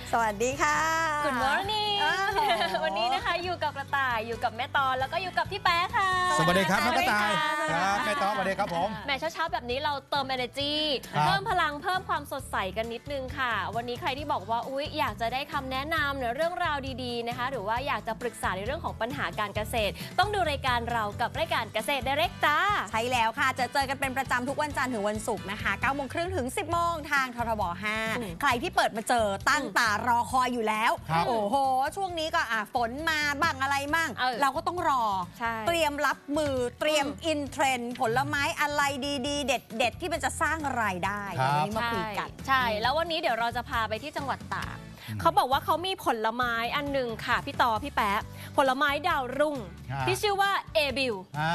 สวัสดีค่ะ Good morning วันนี้นะคะอยู่กับกระต่ายอยู่กับแม่ตอนแล้วก็อยู่กับพี่แป๊ะค่ะสวัสดีครับน้องกระต่ายครับแม่ตอนสวัสดีครับผมแม่เช้าๆแบบนี้เราเติม energy เพิ่มพลังเพิ่มความสดใสกันนิดนึงค่ะวันนี้ใครที่บอกว่าอุ๊ยอยากจะได้คำแนะนำในเรื่องราวดีๆนะคะหรือว่าอยากจะปรึกษาในเรื่องของปัญหาการเกษตรต้องดูรายการเรากับรายการเกษตร Direct จ้าใช่แล้วค่ะจะเจอกันเป็นประจำทุกวันจันทร์ถึงวันศุกร์นะคะ 9:30 นถึง 10:00 นทางททบ 5ใครที่เปิดมาเจอตั้งตารอคอยอยู่แล้วโอ้โหช่วงนี้ก็ฝนมาบ้างอะไรบ้างเราก็ต้องรอเตรียมรับมือเตรียมอินเทรนด์ผลไม้อะไรดีๆเด็ดๆที่มันจะสร้างรายได้วันนี้มาคุยกันใช่แล้ววันนี้เดี๋ยวเราจะพาไปที่จังหวัดตากเขาบอกว่าเขามีผลไม้อันหนึ่งค่ะพี่ต่อพี่แป๊ะผลไม้ดาวรุ่งที่ชื่อว่าเอบิล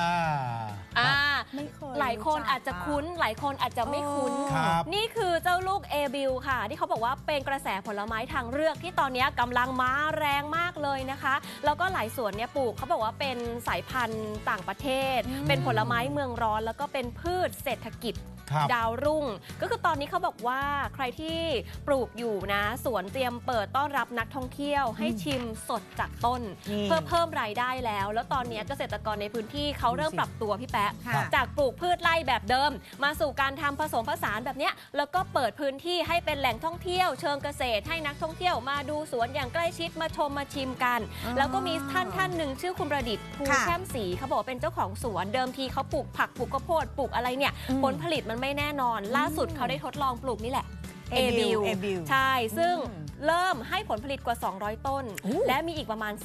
หลายคนอาจจะคุ้นหลายคนอาจจะไม่คุ้นนี่คือเจ้าลูกเอบิลค่ะที่เขาบอกว่าเป็นกระแสผลไม้ทางเลือกที่ตอนนี้กำลังมาแรงมากเลยนะคะแล้วก็หลายสวนเนี่ยปลูกเขาบอกว่าเป็นสายพันธุ์ต่างประเทศเป็นผลไม้เมืองร้อนแล้วก็เป็นพืชเศรษฐกิจดาวรุ่งก็คือตอนนี้เขาบอกว่าใครที่ปลูกอยู่นะสวนเตรียมเปิดต้อนรับนักท่องเที่ยวให้ชิมสดจากต้นเพื่อเพิ่มรายได้แล้วตอนนี้เกษตรกรในพื้นที่เขาเริ่มปรับตัวพี่แป๊ะจากปลูกพืชไร่แบบเดิมมาสู่การทำผสมผสานแบบนี้แล้วก็เปิดพื้นที่ให้เป็นแหล่งท่องเที่ยวเชิงเกษตรให้นักท่องเที่ยวมาดูสวนอย่างใกล้ชิดมาชมมาชิมกันแล้วก็มีท่านหนึ่งชื่อคุณประดิษฐ์ภูแช่มศรีเขาบอกเป็นเจ้าของสวนเดิมทีเขาปลูกผักปลูกข้าวโพดปลูกอะไรเนี่ยผลผลิตมันไม่แน่นอนล่าสุดเขาได้ทดลองปลูกนี่แหละเอบิลใช่ซึ่งเริ่มให้ผลผลิตกว่า200ต้นและมีอีกประมาณ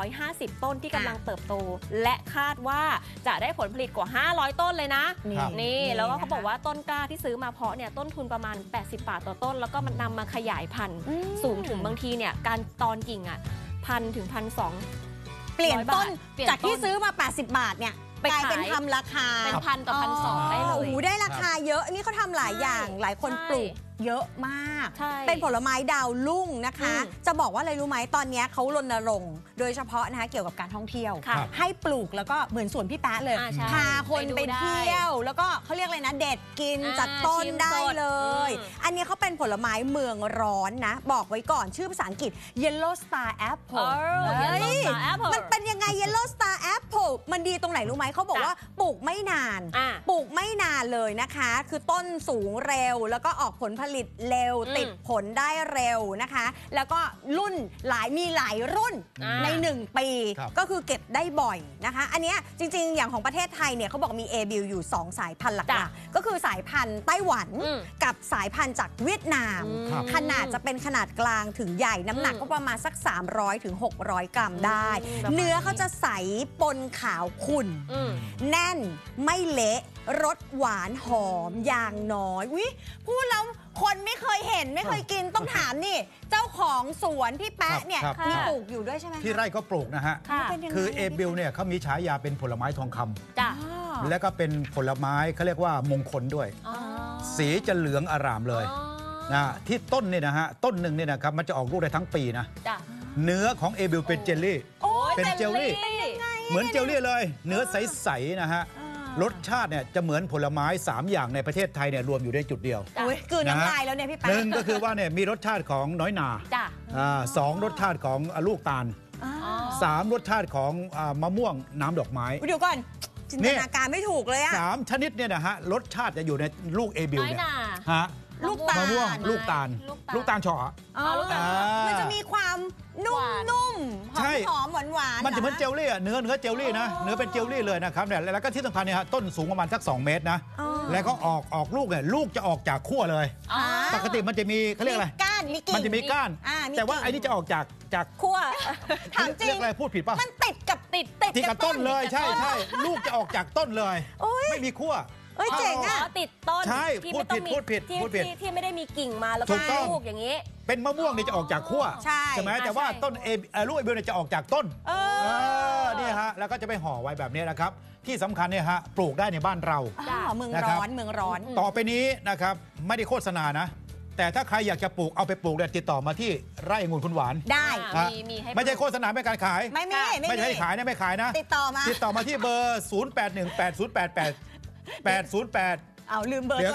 350ต้นที่กำลังเติบโตและคาดว่าจะได้ผลผลิตกว่า500ต้นเลยนะนี่แล้วก็เขาบอกว่าต้นกล้าที่ซื้อมาเพาะเนี่ยต้นทุนประมาณ80 บาทต่อต้นแล้วก็มันนำมาขยายพันธุ์สูงถึงบางทีเนี่ยการตอนกิ่ง1,000 ถึง 1,200 เปลี่ยนต้นจากที่ซื้อมา80 บาทเนี่ยกลายเป็นทำราคาเป็น1,000 ต่อ 1,200ได้เลยโอ้โหได้ราคาเยอะนี่เขาทำหลายอย่างหลายคนปลูกเยอะมากเป็นผลไม้ดาวรุ่งนะคะจะบอกว่าอะไรรู้ไหมตอนนี้เขารณรงค์โดยเฉพาะนะคะเกี่ยวกับการท่องเที่ยวให้ปลูกแล้วก็เหมือนสวนพี่แป๊ะเลยพาคนไปเที่ยวแล้วก็เขาเรียกอะไรนะเด็ดกินจากต้นได้เลยอันนี้เขาเป็นผลไม้เมืองร้อนนะบอกไว้ก่อนชื่อภาษาอังกฤษ Yellow Star Apple มันเป็นยังไง Yellow Star Apple มันดีตรงไหนรู้ไหมเขาบอกว่าปลูกไม่นานเลยนะคะคือต้นสูงเร็วแล้วก็ออกผลผลิตเร็วติดผลได้เร็วนะคะแล้วก็รุ่นมีหลายรุ่นใน1 ปีก็คือเก็บได้บ่อยนะคะอันนี้จริงๆอย่างของประเทศไทยเนี่ยเขาบอกมีเอบิลอยู่2สายพันธุ์หลักๆก็คือสายพันธุ์ไต้หวันกับสายพันธุ์จากเวียดนามขนาดจะเป็นขนาดกลางถึงใหญ่น้ำหนักก็ประมาณสัก300 ถึง 600 กรัมได้เนื้อเขาจะใสปนขาวขุ่นแน่นไม่เละรสหวานหอมอย่างน้อยพูดแล้วคนไม่เคยเห็นไม่เคยกินต้องถามนี่เจ้าของสวนพี่แป๊ะเนี่ยมีปลูกอยู่ด้วยใช่ไหมที่ไร่ก็ปลูกนะฮะคือเอบิลเนี่ยเขามีฉายาเป็นผลไม้ทองคำและก็เป็นผลไม้เขาเรียกว่ามงคลด้วยสีจะเหลืองอร่ามเลยนะที่ต้นเนี่ยนะฮะต้นหนึ่งเนี่ยนะครับมันจะออกลูกได้ทั้งปีนะเนื้อของเอบิลเป็นเจลลี่เป็นเจลลี่เหมือนเจลลี่เลยเนื้อใสๆนะฮะรสชาติเนี่ยจะเหมือนผลไม้3อย่างในประเทศไทยเนี่ยรวมอยู่ในจุดเดียวกืนน้ำลายแล้วเนี่ยพี่แป๊ะ 1ก็คือว่าเนี่ยมีรสชาติของน้อยนา2รสชาติของลูกตาล3รสชาติของมะม่วงน้ำดอกไม้เดี๋ยวก่อนจินตนาการไม่ถูกเลย 3ชนิดเนี่ยนะฮะรสชาติจะอยู่ในลูกเอบิลเนี่ยลูกตาลมะม่วงลูกตาลเฉาะมันจะมีความนุ่มๆหอมหวานมันจะเหมือนเจลลี่เนื้อเจลลี่นะเนื้อเป็นเจลลี่เลยนะครับเนี่ยแล้วก็ที่สำคัญเนี่ยต้นสูงประมาณสัก2 เมตรนะแล้วก็ออกลูกเนี่ยลูกจะออกจากขั้วเลยปกติมันจะมีเขาเรียกอะไรก้านมีกิ่งมันจะมีก้านแต่ว่าไอ้นี่จะออกจากขั้วถามจริงเรียกอะไรพูดผิดป่ะมันติดกับต้นเลยใช่ลูกจะออกจากต้นเลยไม่มีขั้วเจ๋งติดต้นใช่พูดผิดที่ไม่ได้มีกิ่งมาแล้วก็ลูกอย่างนี้เป็นมะม่วงนี่จะออกจากขั้วใช่ไหมแต่ว่าต้นลูกเอบิลเนี่ยจะออกจากต้นนี่ฮะแล้วก็จะไปห่อไว้แบบนี้นะครับที่สำคัญเนี่ยฮะปลูกได้ในบ้านเราเมืองร้อนต่อไปนี้นะครับไม่ได้โฆษณานะแต่ถ้าใครอยากจะปลูกเอาไปปลูกเนี่ยติดต่อมาที่ไร่องุ่นคุณหวานได้ไม่ใช่โฆษณาไม่การขายไม่ใช่ขายนะไม่ขายนะติดต่อมาที่เบอร์0818088808 เอาลืมเบอร์